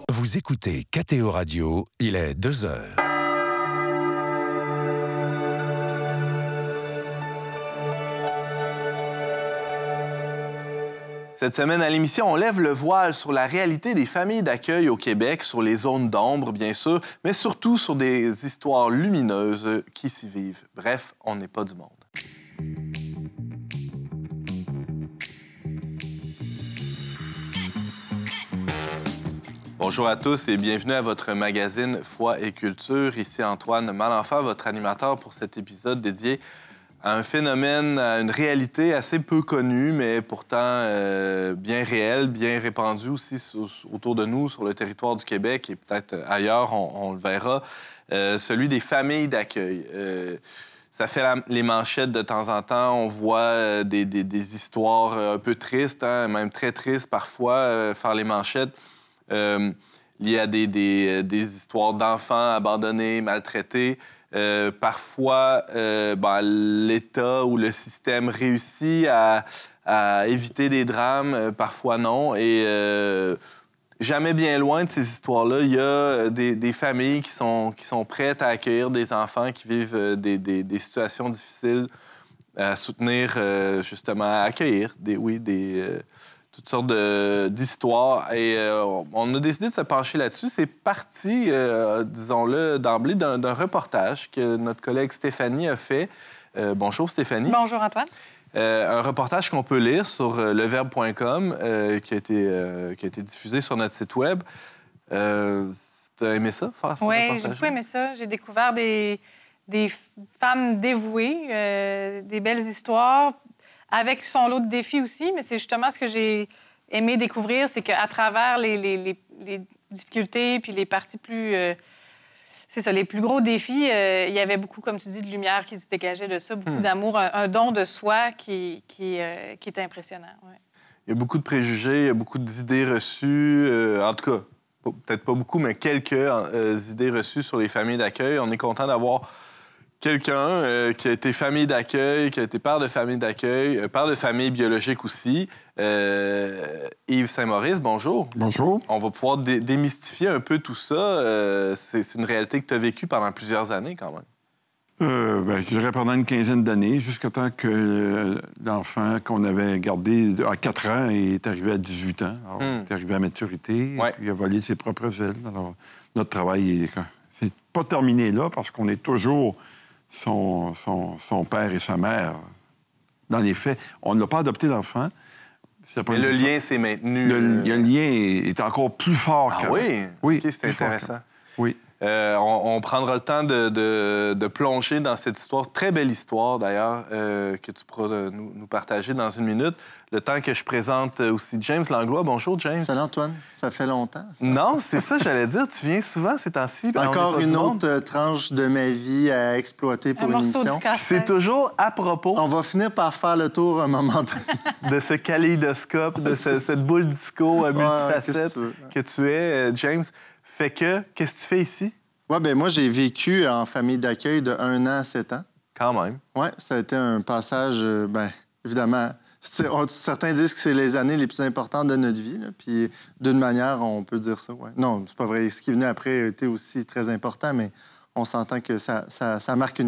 Vous écoutez KTO Radio, il est 2 heures. Cette semaine à l'émission, on lève le voile sur la réalité des familles d'accueil au Québec, sur les zones d'ombre, bien sûr, mais surtout sur des histoires lumineuses qui s'y vivent. Bref, on n'est pas du monde. Bonjour à tous et bienvenue à votre magazine Foi et Culture. Ici Antoine Malenfant, votre animateur pour cet épisode dédié à un phénomène, à une réalité assez peu connue, mais pourtant bien réelle, bien répandue aussi autour de nous, sur le territoire du Québec et peut-être ailleurs, on le verra, celui des familles d'accueil. Ça fait les manchettes de temps en temps. On voit des histoires un peu tristes, hein, même très tristes parfois, faire les manchettes. Liées à des histoires d'enfants abandonnés, maltraités. Parfois, l'État ou le système réussit à éviter des drames, parfois non. Et jamais bien loin de ces histoires-là, il y a des familles qui sont prêtes à accueillir des enfants qui vivent des situations difficiles, à soutenir, justement, à accueillir toutes sortes d'histoires. Et on a décidé de se pencher là-dessus. C'est parti, disons-le, d'emblée, d'un reportage que notre collègue Stéphanie a fait. Bonjour, Stéphanie. Bonjour, Antoine. Un reportage qu'on peut lire sur leverbe.com qui a été diffusé sur notre site web. T'as aimé ça, faire ça? Oui, j'ai beaucoup aimé ça. J'ai découvert des femmes dévouées, des belles histoires, avec son lot de défis aussi, mais c'est justement ce que j'ai aimé découvrir, c'est qu'à travers les difficultés puis les parties plus... c'est ça, les plus gros défis, il y avait beaucoup, comme tu dis, de lumière qui se dégageait de ça, beaucoup d'amour, un don de soi qui est impressionnant. Ouais. Il y a beaucoup de préjugés, il y a beaucoup d'idées reçues, en tout cas, peut-être pas beaucoup, mais quelques idées reçues sur les familles d'accueil. On est content d'avoir quelqu'un qui a été famille d'accueil, qui a été père de famille d'accueil, père de famille biologique aussi. Yves Saint-Maurice, bonjour. Bonjour. On va pouvoir démystifier un peu tout ça. C'est une réalité que tu as vécue pendant plusieurs années, quand même. Je dirais pendant une quinzaine d'années, jusqu'à temps que l'enfant qu'on avait gardé à 4 ans est arrivé à 18 ans. Alors, il est arrivé à maturité, Ouais. puis il a volé ses propres ailes. Alors, notre travail c'est pas terminé là, parce qu'on est toujours son père et sa mère. Dans les faits, on n'a pas adopté l'enfant. Mais le lien s'est maintenu. Le lien est encore plus fort qu'avant. Oui? OK, c'est intéressant. Oui. On prendra le temps de plonger dans cette histoire, très belle histoire d'ailleurs, que tu pourras nous partager dans une minute. Le temps que je présente aussi James Langlois. Bonjour, James. Salut, Antoine. Ça fait longtemps. Non, c'est ça, j'allais dire. Tu viens souvent ces temps-ci. Encore une autre tranche de ma vie à exploiter pour une émission. C'est toujours à propos. On va finir par faire le tour un moment donné. De ce kaléidoscope, de cette boule disco à multifacette que tu es, James. Fait que, qu'est-ce que tu fais ici? Oui, bien, moi, j'ai vécu en famille d'accueil de 1 an à 7 ans. Quand même. Oui, ça a été un passage, évidemment, certains disent que c'est les années les plus importantes de notre vie, là, puis d'une manière, on peut dire ça, ouais. Non, c'est pas vrai. Ce qui venait après a été aussi très important, mais on s'entend que ça marque une